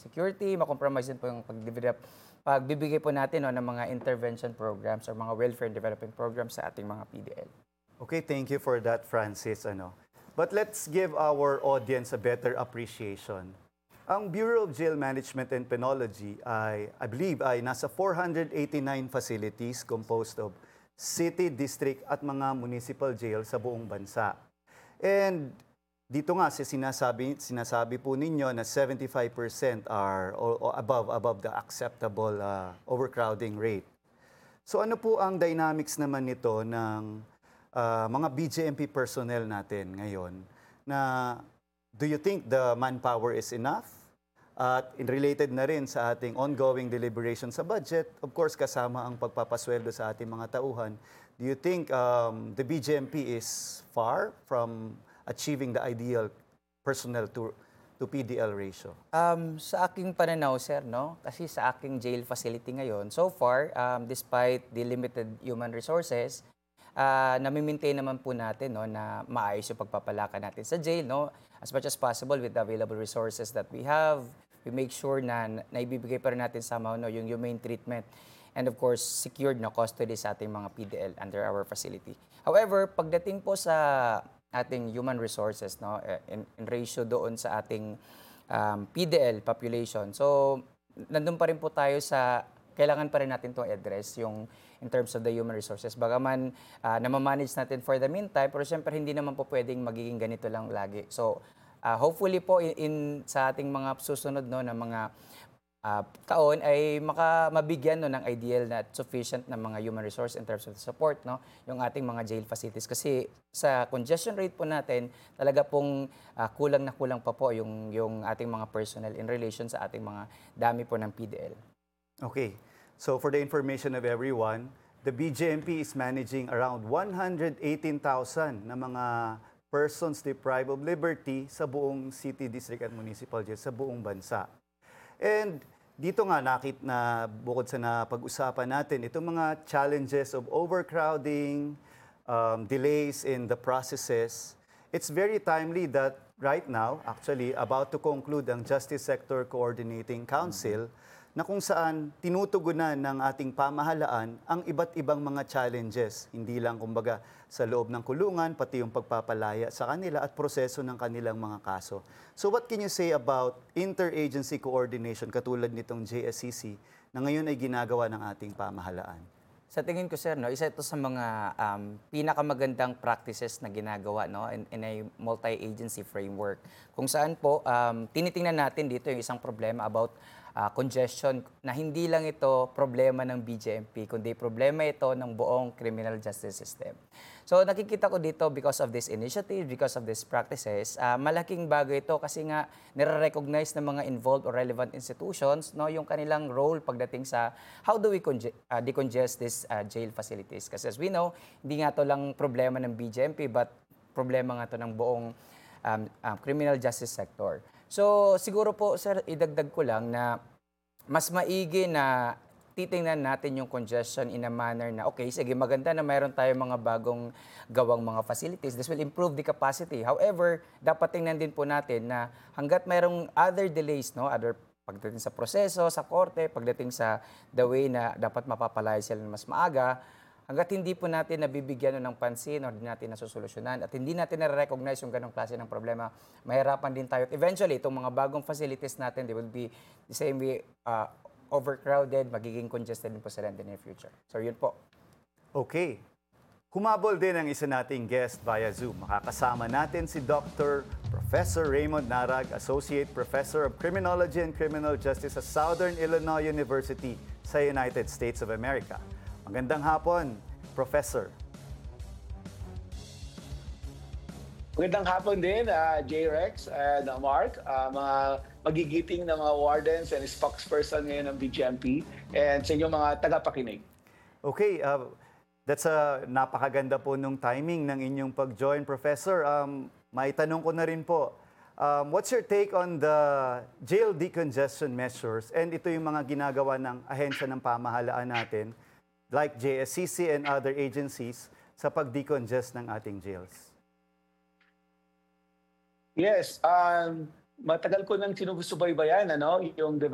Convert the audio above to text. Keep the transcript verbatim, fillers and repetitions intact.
security, makompromise din po yung pag-develop, pagbibigay po natin no, ng mga intervention programs or mga welfare and development programs sa ating mga P D L. Okay, thank you for that, Francis. Ano. But let's give our audience a better appreciation. Ang Bureau of Jail Management and Penology ay, I believe, ay nasa four hundred eighty-nine facilities composed of city, district at mga municipal jail sa buong bansa. And dito nga, si sinasabi, sinasabi po ninyo na seventy-five percent are or, or above, above the acceptable uh, overcrowding rate. So ano po ang dynamics naman nito ng uh, mga B J M P personnel natin ngayon na do you think the manpower is enough? At in related na rin sa ating ongoing deliberation sa budget, of course kasama ang pagpapasweldo sa ating mga tauhan, do you think um, the B J M P is far from achieving the ideal personnel to, to P D L ratio? Um, sa aking pananaw, sir, no? Kasi sa aking jail facility ngayon, so far, um, despite the limited human resources, uh, nami-maintain naman po natin no, na maayos yung pagpapalaka natin sa jail, no? As much as possible with the available resources that we have. We make sure na naibibigay pa rin natin somehow no, yung humane treatment and of course, secured no, custody sa ating mga P D L under our facility. However, pagdating po sa ating human resources no, in, in ratio doon sa ating um, P D L population, so nandun pa rin po tayo sa kailangan pa rin natin itong address yung in terms of the human resources. Bagaman uh, namamanage natin for the meantime, pero siyempre hindi naman po pwedeng magiging ganito lang lagi. So uh, hopefully po in, in sa ating mga susunod no, na mga uh, taon ay maka, mabigyan no, ng ideal na sufficient na mga human resource in terms of support no, yung ating mga jail facilities. Kasi sa congestion rate po natin, talaga pong uh, kulang na kulang pa po yung, yung ating mga personnel in relation sa ating mga dami po ng P D L. Okay. So for the information of everyone, the B J M P is managing around one hundred eighteen thousand na mga persons deprived of liberty sa buong city, district at municipal jail sa buong bansa. And dito nga nakit na bukod sa napag-usapan natin, itong mga challenges of overcrowding, um, delays in the processes, it's very timely that right now, actually, about to conclude ang Justice Sector Coordinating Council, mm-hmm. na kung saan tinutugunan ng ating pamahalaan ang iba't ibang mga challenges. Hindi lang kumbaga sa loob ng kulungan, pati yung pagpapalaya sa kanila at proseso ng kanilang mga kaso. So what can you say about interagency coordination katulad nitong J S C C na ngayon ay ginagawa ng ating pamahalaan? Sa tingin ko, sir, no, isa ito sa mga um, pinakamagandang practices na ginagawa no, in, in a multi-agency framework. Kung saan po, um, tinitingnan natin dito yung isang problema about uh, congestion na hindi lang ito problema ng B J M P, kundi problema ito ng buong criminal justice system. So nakikita ko dito because of this initiative, because of these practices, uh, malaking bagay ito kasi nga nire-recognize ng mga involved or relevant institutions no, yung kanilang role pagdating sa how do we conge- uh, decongest these uh, jail facilities. Kasi as we know, hindi nga ito lang problema ng B J M P but problema nga ito ng buong um, um, criminal justice sector. So siguro po, sir, idagdag ko lang na mas maigi na titingnan natin yung congestion in a manner na, okay, sige, maganda na mayroon tayong mga bagong gawang mga facilities. This will improve the capacity. However, dapat tingnan din po natin na hanggat mayroong other delays, no, other pagdating sa proseso, sa korte, pagdating sa the way na dapat mapapalaya sila mas maaga, hanggat hindi po natin nabibigyan ng pansin o hindi natin nasusolusyonan at hindi natin na-recognize yung ganong klase ng problema, mahirapan din tayo. At eventually, itong mga bagong facilities natin, they will be the same way, uh, overcrowded, magiging congested din po sila in the near future. So yun po. Okay. Humabol din ang isa nating guest via Zoom. Makakasama natin si Doctor Professor Raymond Narag, Associate Professor of Criminology and Criminal Justice sa Southern Illinois University sa United States of America. Magandang hapon, Professor. Magandang hapon din, uh, J-Rex and uh, Mark, uh, mga magigiting na mga wardens and spokesperson ngayon ng B J M P and sa inyong mga tagapakinig. Okay, uh, that's a napakaganda po nung timing ng inyong pag-join, Professor. Um, may tanong ko na rin po, um, what's your take on the jail decongestion measures and ito yung mga ginagawa ng ahensya ng pamahalaan natin like J S C C and other agencies sa pag-decongest ng ating jails? Yes, um, matagal ko nang sinusubaybayan ano, yung